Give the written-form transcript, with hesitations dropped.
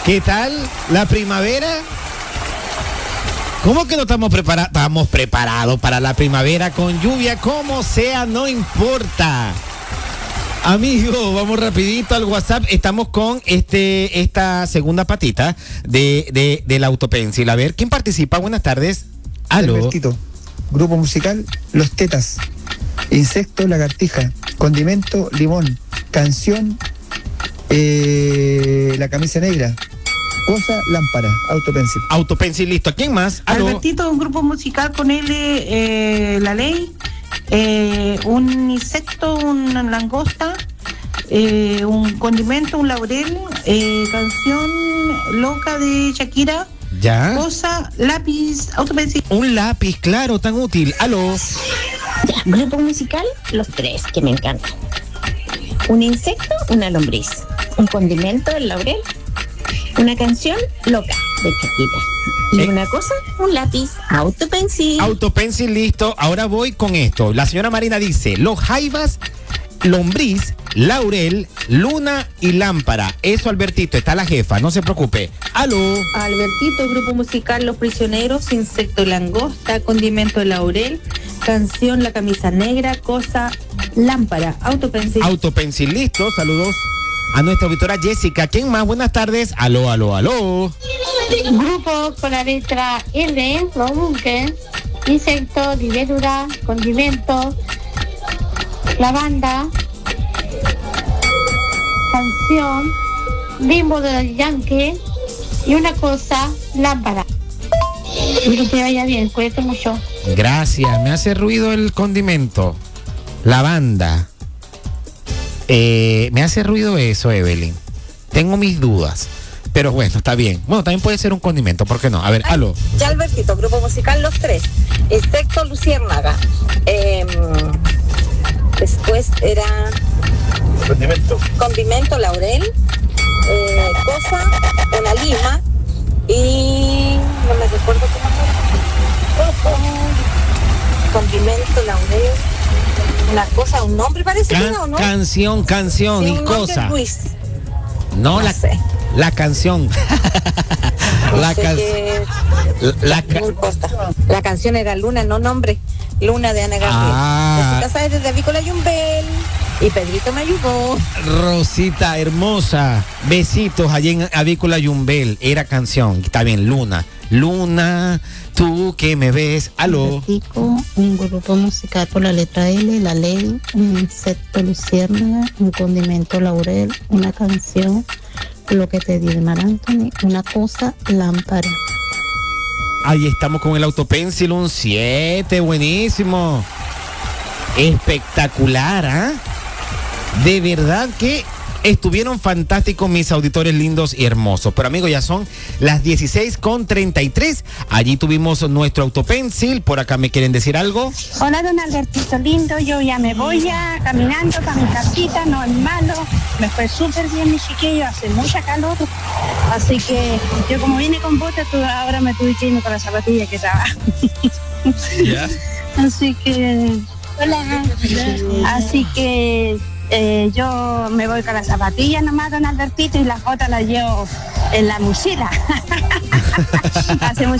¿Qué tal la primavera? ¿Cómo que no estamos preparados? Estamos preparados para la primavera con lluvia, como sea, no importa. Amigos, vamos rapidito al WhatsApp. Estamos con esta segunda patita del Autopencil. A ver, ¿quién participa? Buenas tardes. Aló. Albertito, grupo musical Los Tetas, insecto, lagartija, condimento, limón, canción, la camisa negra, cosa, lámpara, Autopencil. Autopencil, listo. ¿Quién más? Aló. Albertito, un grupo musical con L, La Ley, un insecto, una langosta, un condimento, un laurel, canción loca de Shakira. ¿Ya? Cosa, lápiz, Autopencil. Un lápiz, claro, tan útil. Aló. Ya, grupo musical, los tres, que me encantan. Un insecto, una lombriz. Un condimento, el laurel. Una canción, loca, de Shakira. Y una cosa, un lápiz, Autopencil. Autopencil, listo. Ahora voy con esto. La señora Marina dice, los jaivas, lombriz, laurel, luna y lámpara. Eso, Albertito, está la jefa, no se preocupe. Aló. Albertito, grupo musical Los Prisioneros, insecto, langosta, condimento, laurel, canción, la camisa negra, cosa, lámpara, Autopencil. Autopencil, listo. Saludos a nuestra auditora Jessica. ¿Quién más? Buenas tardes. Aló, aló, aló. Grupo con la letra L, los bunkers, insecto, libélula, condimento, lavanda, canción, bimbo de Yankee y una cosa, lámpara. Que te vaya bien, cuídate mucho. Gracias. Me hace ruido el condimento. Lavanda. Me hace ruido eso, Evelyn. Tengo mis dudas. Pero bueno, está bien. Bueno, también puede ser un condimento, ¿por qué no? A ver, aló. Ya, Albertito, grupo musical Los Tres, insecto, luciérnaga. Después era condimento, laurel, cosa, una lima y no me recuerdo cómo era. Condimento, laurel, una cosa, un nombre parece que no, ¿no? Canción Sí, y cosa. Luis. No, No sé. la canción. No importa. La canción era Luna, no nombre. Luna de Ana Gabriel. Rosita Sáez desde Avícola Yumbel. Y Pedrito me ayudó. Rosita hermosa. Besitos allí en Avícola Yumbel. Era canción. Está bien, Luna. Luna, tú que me ves. Aló. Un grupo musical por la letra L, La Ley, un insecto, luciérnaga, un condimento, laurel, una canción, lo que te di, Mar Anthony, una cosa, lámpara. Ahí estamos con el Autopencil, un 7, buenísimo. Espectacular, ¿ah? De verdad que estuvieron fantásticos mis auditores lindos y hermosos. Pero amigos, ya son las 16:33. Allí tuvimos nuestro Autopencil. Por acá me quieren decir algo. Hola, don Albertito lindo, yo ya me voy ya caminando para mi casita, no es malo, me fue súper bien mi chiquillo, hace mucha calor, así que yo como vine con botas, ahora me tuve que irme con la zapatilla que estaba. ¿Ya? Así que, hola, así que yo me voy con las zapatillas nomás, don Albertito, y las botas las llevo en la mochila. Hace